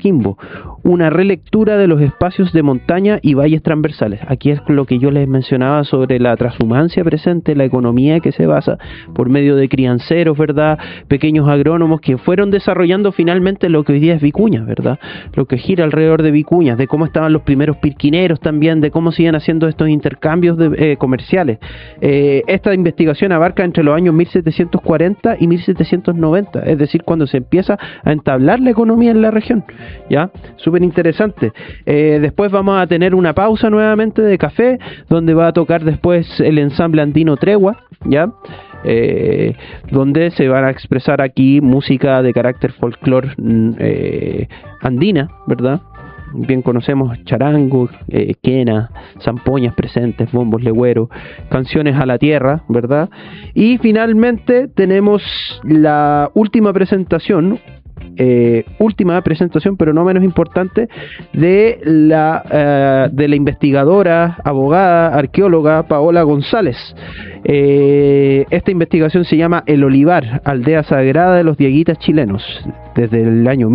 Coquimbo, una relectura de los espacios de montaña y valles transversales. Aquí es lo que yo les mencionaba sobre la transhumancia presente, la economía que se basa por medio de crianceros, ¿verdad? Pequeños agrónomos que fueron desarrollando finalmente lo que hoy día es Vicuña, ¿verdad? Lo que gira alrededor de Vicuña, de cómo estaban los primeros pirquineros también, de cómo siguen haciendo estos intercambios comerciales. Esta investigación abarca entre los años 1740 y 1790, es decir, cuando se empieza a entablar la economía en la región, ¿ya? Súper interesante. Después vamos a tener una pausa nuevamente de café, donde va a tocar después el ensamble andino Tregua, ¿ya? Donde se van a expresar aquí música de carácter folclor andina, ¿verdad? Bien conocemos charango, quena, zampoñas presentes, bombos legüeros, canciones a la tierra, ¿verdad? Y finalmente tenemos la última presentación, pero no menos importante, de la investigadora, abogada, arqueóloga Paola González. Esta investigación se llama El Olivar, aldea sagrada de los dieguitas chilenos, desde el año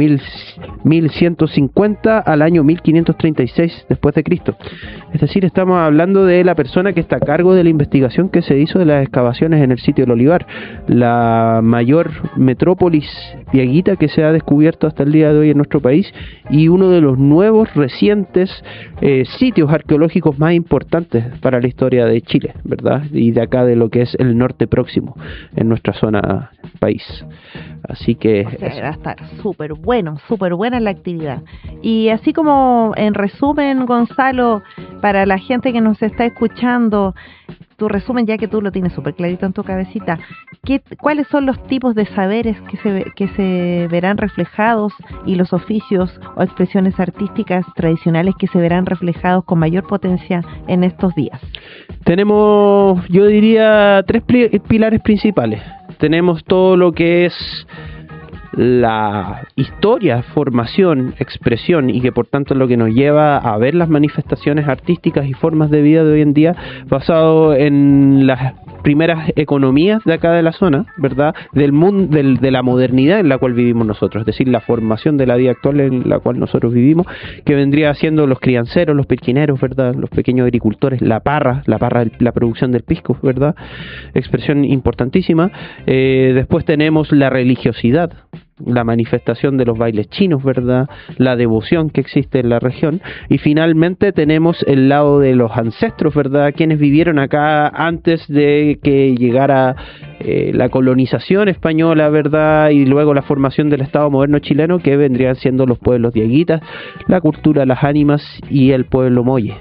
1150 al año 1536 después de Cristo. Es decir, estamos hablando de la persona que está a cargo de la investigación que se hizo de las excavaciones en el sitio del Olivar, la mayor metrópolis dieguita que se ha descubierto hasta el día de hoy en nuestro país, y uno de los nuevos recientes sitios arqueológicos más importantes para la historia de Chile, ¿verdad? Y de acá de lo que es el norte próximo en nuestra zona país. Así que va a estar súper buena la actividad. Y así como en resumen, Gonzalo, para la gente que nos está escuchando, tu resumen, ya que tú lo tienes súper clarito en tu cabecita, ¿cuáles son los tipos de saberes que se verán reflejados, y los oficios o expresiones artísticas tradicionales que se verán reflejados con mayor potencia en estos días? Tenemos, yo diría, tres pilares principales. Tenemos todo lo que es la historia, formación, expresión, y que por tanto es lo que nos lleva a ver las manifestaciones artísticas y formas de vida de hoy en día, basado en las primeras economías de acá de la zona, ¿verdad? Del mundo, de la modernidad en la cual vivimos nosotros, es decir, la formación de la vida actual en la cual nosotros vivimos, que vendría siendo los crianceros, los pirquineros, ¿verdad? Los pequeños agricultores, la parra, la producción del pisco, ¿verdad? Expresión importantísima. Después tenemos la religiosidad, la manifestación de los bailes chinos, ¿verdad? La devoción que existe en la región. Y finalmente tenemos el lado de los ancestros, ¿verdad? Quienes vivieron acá antes de que llegara la colonización española, ¿verdad? Y luego la formación del Estado moderno chileno, que vendrían siendo los pueblos dieguitas, la cultura de las ánimas y el pueblo molle.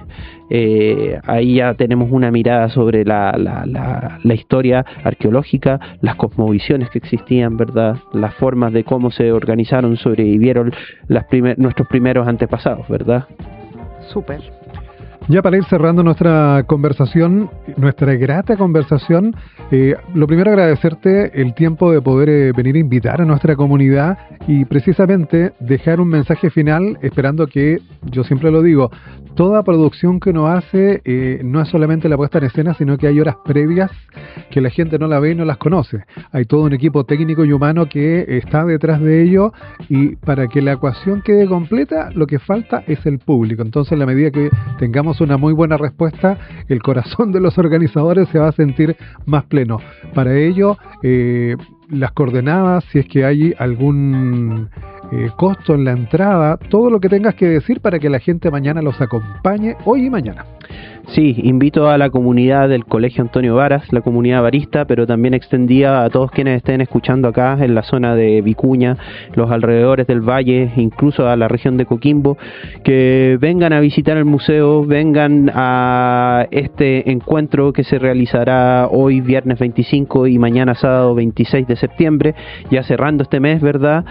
Ahí ya tenemos una mirada sobre la historia arqueológica, las cosmovisiones que existían, ¿verdad? Las formas de cómo se organizaron, sobrevivieron nuestros primeros antepasados, ¿verdad? Súper. Ya para ir cerrando nuestra conversación, nuestra grata conversación, lo primero agradecerte el tiempo de poder venir a invitar a nuestra comunidad y precisamente dejar un mensaje final, esperando que, yo siempre lo digo, toda producción que uno hace no es solamente la puesta en escena, sino que hay horas previas que la gente no la ve y no las conoce. Hay todo un equipo técnico y humano que está detrás de ello, y para que la ecuación quede completa, lo que falta es el público. Entonces, en la medida que tengamos una muy buena respuesta, el corazón de los organizadores se va a sentir más pleno. Para ello, las coordenadas, si es que hay algún costo en la entrada, todo lo que tengas que decir para que la gente mañana los acompañe, hoy y mañana. Sí, invito a la comunidad del Colegio Antonio Varas, la comunidad varista, pero también extendida a todos quienes estén escuchando acá en la zona de Vicuña, los alrededores del valle, incluso a la región de Coquimbo, que vengan a visitar el museo, vengan a este encuentro que se realizará hoy viernes 25 y mañana sábado 26 de septiembre, ya cerrando este mes, ¿verdad?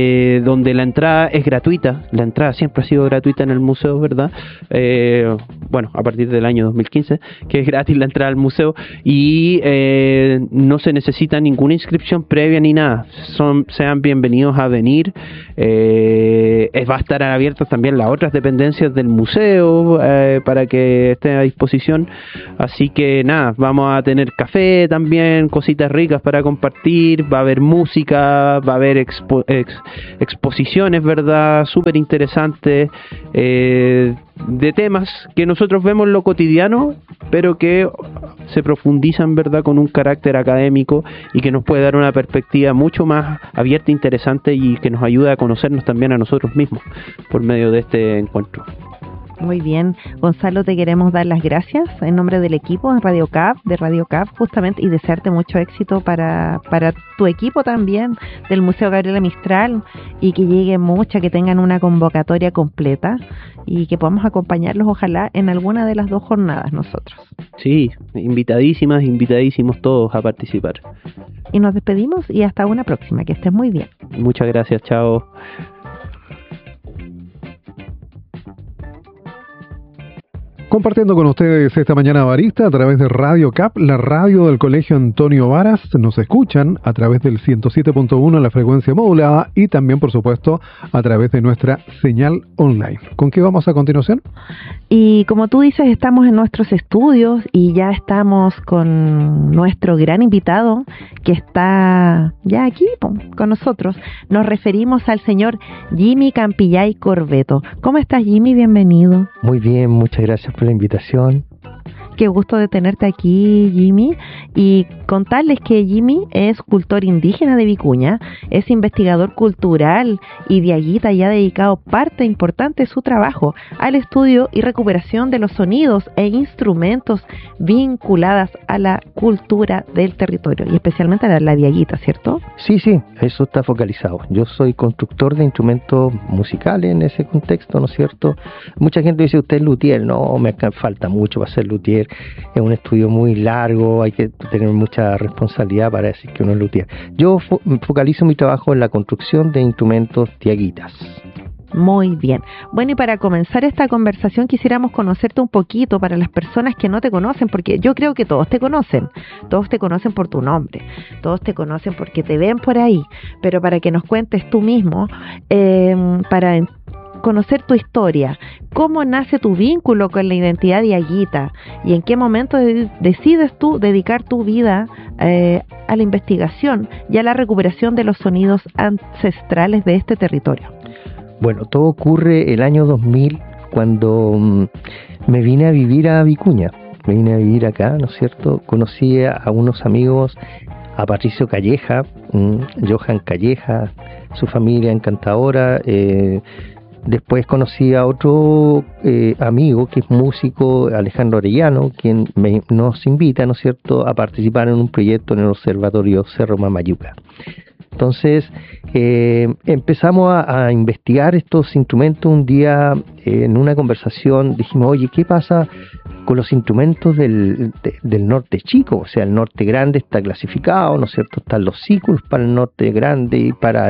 Donde la entrada es gratuita, la entrada siempre ha sido gratuita en el museo, ¿verdad? bueno, a partir del año 2015, que es gratis la entrada al museo, y no se necesita ninguna inscripción previa ni nada. Sean bienvenidos a venir. Va a estar abiertas también las otras dependencias del museo para que estén a disposición. Así que nada, vamos a tener café también, cositas ricas para compartir, va a haber música, va a haber exposiciones, ¿verdad? Súper interesantes, de temas que nosotros vemos en lo cotidiano, pero que se profundizan, ¿verdad?, con un carácter académico y que nos puede dar una perspectiva mucho más abierta, interesante, y que nos ayuda a conocernos también a nosotros mismos por medio de este encuentro. Muy bien, Gonzalo, te queremos dar las gracias en nombre del equipo de Radio CAP, justamente, y desearte mucho éxito para tu equipo también, del Museo Gabriela Mistral, y que llegue mucha, que tengan una convocatoria completa y que podamos acompañarlos, ojalá, en alguna de las 2 jornadas nosotros. Sí, invitadísimos todos a participar. Y nos despedimos y hasta una próxima, que estés muy bien. Muchas gracias, chao. Compartiendo con ustedes esta mañana barista a través de Radio CAP, la radio del Colegio Antonio Varas. Nos escuchan a través del 107.1 la frecuencia modulada y también, por supuesto, a través de nuestra señal online. ¿Con qué vamos a continuación? Y como tú dices, estamos en nuestros estudios y ya estamos con nuestro gran invitado que está ya aquí con nosotros. Nos referimos al señor Jimmy Campillay Corbeto. ¿Cómo estás, Jimmy? Bienvenido. Muy bien, muchas gracias por la invitación. Qué gusto de tenerte aquí, Jimmy, y contarles que Jimmy es cultor indígena de Vicuña, es investigador cultural y diaguita, y ha dedicado parte importante de su trabajo al estudio y recuperación de los sonidos e instrumentos vinculadas a la cultura del territorio, y especialmente a la diaguita, ¿cierto? Sí, eso está focalizado. Yo soy constructor de instrumentos musicales en ese contexto, ¿no es cierto? Mucha gente dice, usted es luthier. No, me falta mucho para ser luthier. Es un estudio muy largo, hay que tener mucha responsabilidad para decir que uno es luthier. Yo focalizo mi trabajo en la construcción de instrumentos diaguitas. Muy bien. Bueno, y para comenzar esta conversación quisiéramos conocerte un poquito para las personas que no te conocen, porque yo creo que todos te conocen por tu nombre, todos te conocen porque te ven por ahí, pero para que nos cuentes tú mismo, para conocer tu historia, cómo nace tu vínculo con la identidad diaguita y en qué momento decides tú dedicar tu vida a la investigación y a la recuperación de los sonidos ancestrales de este territorio. Bueno, todo ocurre el año 2000, cuando me vine a vivir a Vicuña. Me vine a vivir acá, ¿no es cierto? Conocí a unos amigos, a Patricio Calleja, Johan Calleja, su familia encantadora. Después conocí a otro amigo que es músico, Alejandro Arellano, quien nos invita, ¿no es cierto?, a participar en un proyecto en el Observatorio Cerro Mamayuca. Entonces empezamos a investigar estos instrumentos. Un día en una conversación dijimos, oye, ¿qué pasa con los instrumentos del norte chico? O sea, el norte grande está clasificado, ¿no es cierto? Están los ciclos para el norte grande y para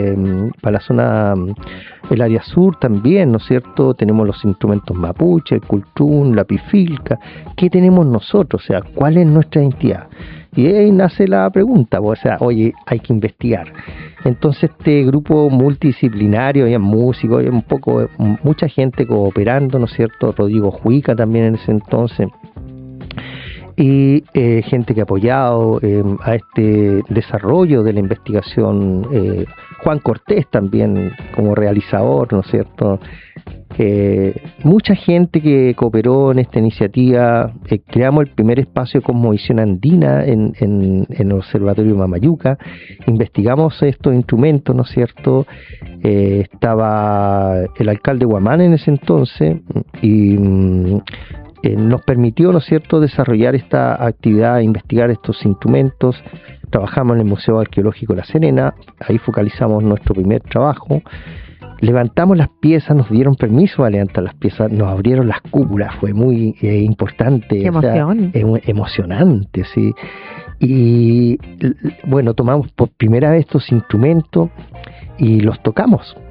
la zona, el área sur también, ¿no es cierto? Tenemos los instrumentos mapuche, el cultrún, la pifilca. ¿Qué tenemos nosotros? O sea, ¿cuál es nuestra identidad? Y ahí nace la pregunta, o sea, oye, hay que investigar. Entonces este grupo multidisciplinario, había músicos, había mucha gente cooperando, ¿no es cierto? Rodrigo Juica también en ese entonces, y gente que ha apoyado a este desarrollo de la investigación, Juan Cortés también como realizador, ¿no es cierto? Mucha gente que cooperó en esta iniciativa. Creamos el primer espacio de cosmovisión andina en el Observatorio Mamayuca. Investigamos estos instrumentos, ¿no es cierto? Estaba el alcalde Guamán en ese entonces y nos permitió, ¿no es cierto?, desarrollar esta actividad, investigar estos instrumentos. Trabajamos en el Museo Arqueológico La Serena, ahí focalizamos nuestro primer trabajo. Levantamos las piezas, nos dieron permiso a levantar las piezas, nos abrieron las cúpulas, fue muy importante. ¡Qué emoción! Emocionante, sí. Y bueno, tomamos por primera vez estos instrumentos y los tocamos.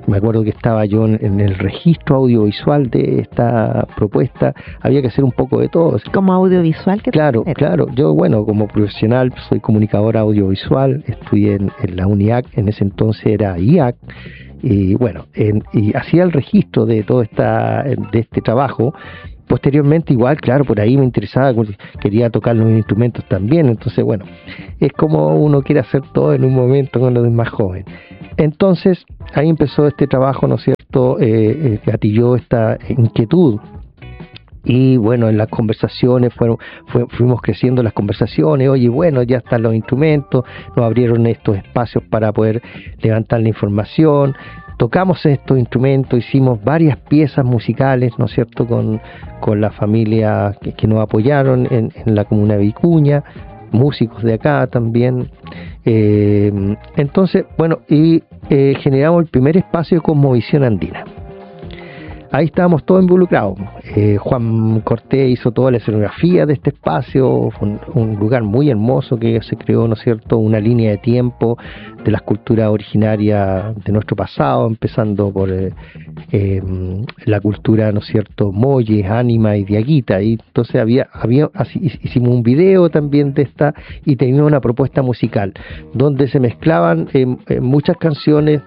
me acuerdo que estaba yo en el registro audiovisual de esta propuesta, había que hacer un poco de todo. Como audiovisual, que claro, yo como profesional soy comunicador audiovisual, estudié en la UNIAC, en ese entonces era IAC, y bueno, y hacía el registro de todo de este trabajo. Posteriormente igual, claro, por ahí me interesaba, quería tocar los instrumentos también, entonces bueno, es como uno quiere hacer todo en un momento cuando es más joven. Entonces ahí empezó este trabajo, ¿no es cierto?, gatilló esta inquietud. Y bueno, en las conversaciones fuimos creciendo las conversaciones. Oye, bueno, ya están los instrumentos, nos abrieron estos espacios para poder levantar la información. Tocamos estos instrumentos, hicimos varias piezas musicales, ¿no es cierto?, con la familia que nos apoyaron en la comuna de Vicuña, músicos de acá también. Entonces, bueno, y generamos el primer espacio de Cosmovisión Andina. Ahí estábamos todos involucrados. Juan Cortés hizo toda la escenografía de este espacio, un lugar muy hermoso que se creó, ¿no es cierto?, una línea de tiempo de las culturas originarias de nuestro pasado, empezando por la cultura, ¿no es cierto?, Moyes, Ánima y Diaguita. Y entonces hicimos un video también de esta y teníamos una propuesta musical donde se mezclaban muchas canciones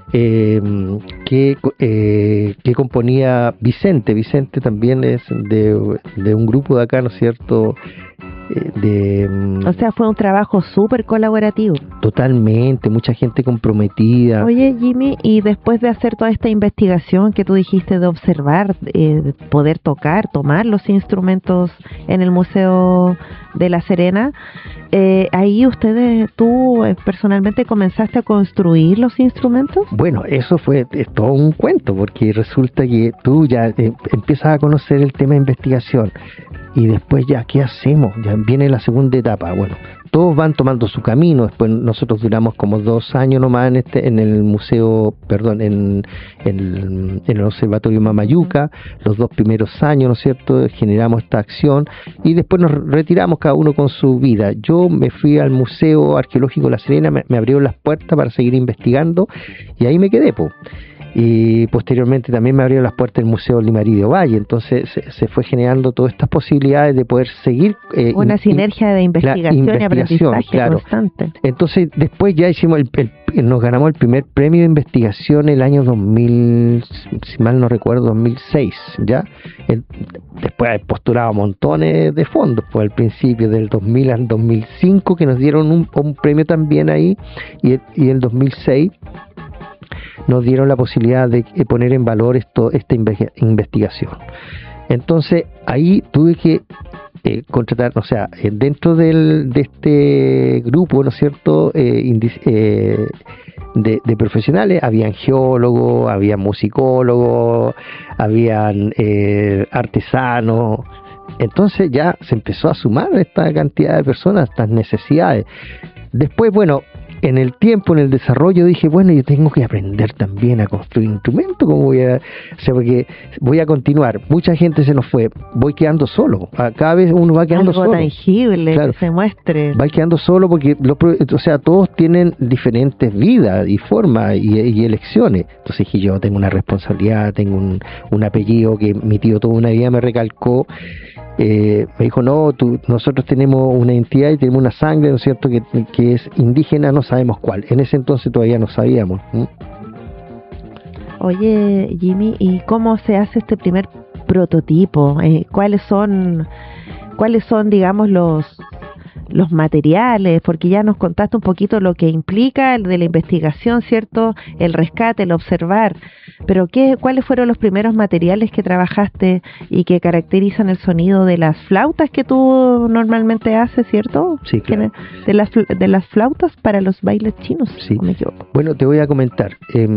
que componía Vicente. Vicente también es de un grupo de acá, ¿no es cierto? O sea, fue un trabajo súper colaborativo. Totalmente, mucha gente comprometida. Oye, Jimmy, y después de hacer toda esta investigación que tú dijiste de observar, poder tomar los instrumentos en el Museo de La Serena, ahí tú personalmente comenzaste a construir los instrumentos. Bueno, eso es todo un cuento, porque resulta que tú ya empiezas a conocer el tema de investigación y después ya, ¿qué hacemos? Ya viene la segunda etapa. Bueno, todos van tomando su camino. Después nosotros duramos como 2 años nomás en el museo, en el Observatorio Mamayuca. Los 2 primeros años, ¿no es cierto?, generamos esta acción y después nos retiramos cada uno con su vida. Yo me fui al Museo Arqueológico La Serena, me abrieron las puertas para seguir investigando y ahí me quedé, y posteriormente también me abrieron las puertas del Museo Limarí de Ovalle. Entonces se fue generando todas estas posibilidades de poder seguir una sinergia de investigación y aprendizaje constante. Entonces después ya hicimos nos ganamos el primer premio de investigación el año 2000, si mal no recuerdo, 2006, ¿ya? Después postulaba montones de fondos, pues al principio del 2000 al 2005 que nos dieron un premio también ahí, y el 2006 nos dieron la posibilidad de poner en valor esta investigación. Entonces ahí tuve que contratar, o sea, dentro de este grupo, ¿no es cierto?, de profesionales, habían geólogos, había musicólogos, habían artesanos. Entonces ya se empezó a sumar esta cantidad de personas, estas necesidades. Después, bueno, en el tiempo, en el desarrollo, dije, bueno, yo tengo que aprender también a construir instrumentos, porque voy a continuar. Mucha gente se nos fue, voy quedando solo. Cada vez uno va quedando algo solo. Tangible, claro, que se muestre. Va quedando solo porque, todos tienen diferentes vidas y formas y elecciones. Entonces dije, yo tengo una responsabilidad, tengo un apellido que mi tío toda una vida me recalcó. Me dijo, no, nosotros tenemos una identidad y tenemos una sangre, ¿no es cierto?, que es indígena, no sabemos cuál. En ese entonces todavía no sabíamos. Oye, Jimmy, ¿y cómo se hace este primer prototipo? ¿Cuáles son, digamos, los materiales? Porque ya nos contaste un poquito lo que implica el de la investigación, ¿cierto?, el rescate, el observar, pero ¿cuáles fueron los primeros materiales que trabajaste y que caracterizan el sonido de las flautas que tú normalmente haces, ¿cierto? Sí, claro. De las flautas para los bailes chinos, sí. ¿o me equivoco? Bueno, te voy a comentar.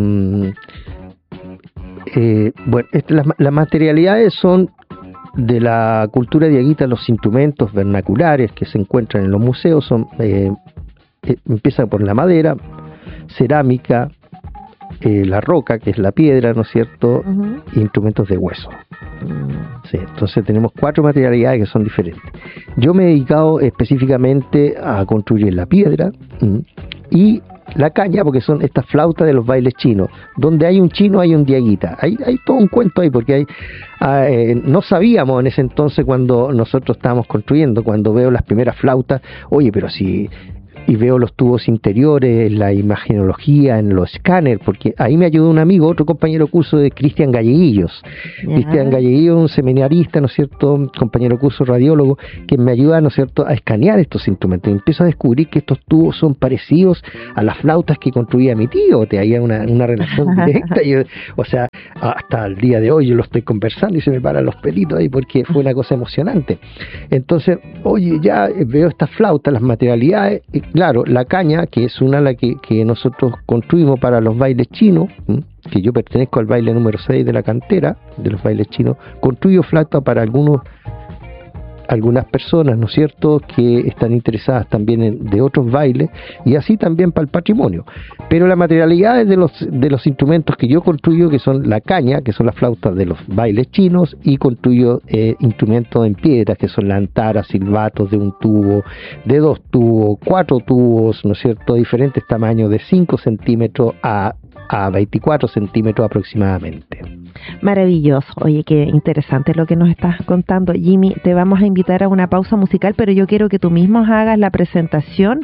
Las materialidades son de la cultura diaguita. Los instrumentos vernaculares que se encuentran en los museos empiezan por la madera, cerámica, la roca, que es la piedra, ¿no es cierto?, instrumentos de hueso. Sí, entonces tenemos 4 materialidades que son diferentes. Yo me he dedicado específicamente a construir la piedra y la caña, porque son estas flautas de los bailes chinos. Donde hay un chino hay un diaguita. Hay todo un cuento ahí, porque no sabíamos en ese entonces cuando nosotros estábamos construyendo, cuando veo las primeras flautas, oye, pero si... Y veo los tubos interiores, la imagenología, en los escáneres, porque ahí me ayudó un amigo, otro compañero de curso de Cristian Galleguillos. Cristian Galleguillos, un seminarista, ¿no es cierto?, compañero de curso radiólogo, que me ayuda, ¿no es cierto?, a escanear estos instrumentos. Y empiezo a descubrir que estos tubos son parecidos a las flautas que construía mi tío. Te había una relación directa. O sea, hasta el día de hoy yo lo estoy conversando y se me paran los pelitos ahí porque fue una cosa emocionante. Entonces, oye, ya veo estas flautas, las materialidades. Claro, la caña, que es una la que nosotros construimos para los bailes chinos, que yo pertenezco al baile número 6 de la cantera de los bailes chinos, construyo flauta para algunas personas, ¿no es cierto?, que están interesadas también de otros bailes, y así también para el patrimonio. Pero la materialidad de los instrumentos que yo construyo, que son la caña, que son las flautas de los bailes chinos, y construyo instrumentos en piedra, que son la antara, silbatos de un tubo, de 2 tubos, 4 tubos, ¿no es cierto?, diferentes tamaños, de 5 centímetros a 24 centímetros aproximadamente. Maravilloso. Oye, qué interesante lo que nos estás contando. Jimmy, te vamos a invitar a una pausa musical, pero yo quiero que tú mismo hagas la presentación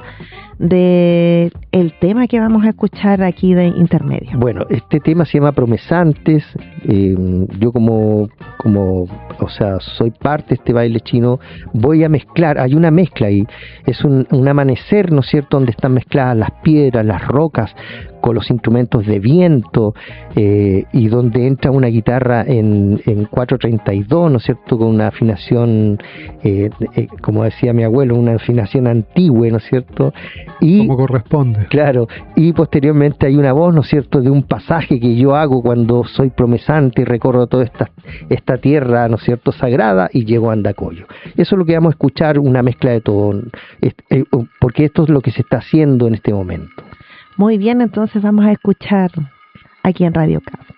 de el tema que vamos a escuchar aquí de intermedio. Bueno, este tema se llama Promesantes. Yo como o sea, soy parte de este baile chino, voy a mezclar, hay una mezcla ahí, es un amanecer, ¿no es cierto?, donde están mezcladas las piedras, las rocas, con los instrumentos de viento, y donde entra una guitarra en 432, ¿no es cierto?, con una afinación, como decía mi abuelo, una afinación antigua, ¿no es cierto?, y como corresponde. Claro, y posteriormente hay una voz, ¿no es cierto?, de un pasaje que yo hago cuando soy promesante y recorro toda esta tierra, ¿no es cierto?, sagrada, y llego a Andacollo. Eso es lo que vamos a escuchar, una mezcla de todo, porque esto es lo que se está haciendo en este momento. Muy bien, entonces vamos a escuchar aquí en Radio Cap.